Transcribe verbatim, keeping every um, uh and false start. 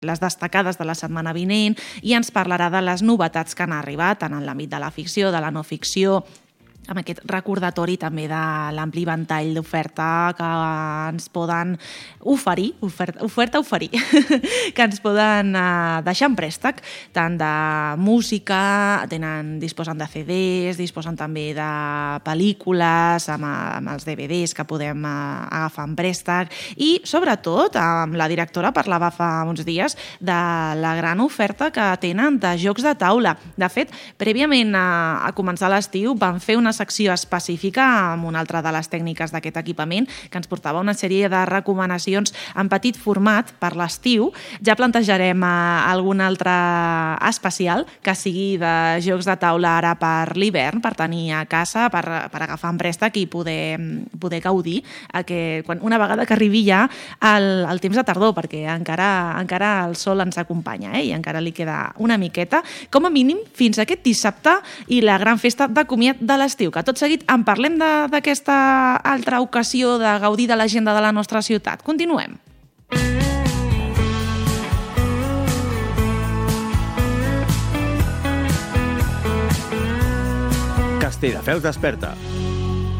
les destacades de la setmana vinent i ens parlarà de les novetats que han arribat tant en l'àmbit de la ficció, de la no ficció, amb aquest recordatori també de l'ampli ventall d'oferta que ens poden oferir, oferta, oferta oferir, que ens poden uh, deixar en préstec, tant de música, tenen, disposen de C Ds, disposen també de pel·lícules, amb, amb els D V Ds que podem uh, agafar en préstec, i sobretot, amb la directora parlava fa uns dies de la gran oferta que tenen de jocs de taula. De fet, prèviament a, a començar l'estiu van fer una secció específica amb una altra de les tècniques d'aquest equipament que ens portava una sèrie de recomanacions en petit format per l'estiu. Ja plantejarem algun altre especial que sigui de jocs de taula ara per l'hivern, per tenir a casa, per, per agafar en préstec i poder, poder gaudir a que, quan, una vegada que arribi ja el, el temps de tardor, perquè encara, encara el sol ens acompanya, eh? I encara li queda una miqueta, com a mínim fins aquest dissabte i la gran festa de comiat de l'estiu, que tot seguit en parlem d'aquesta altra ocasió de gaudir de l'agenda de la nostra ciutat. Continuem. Castelldefels desperta.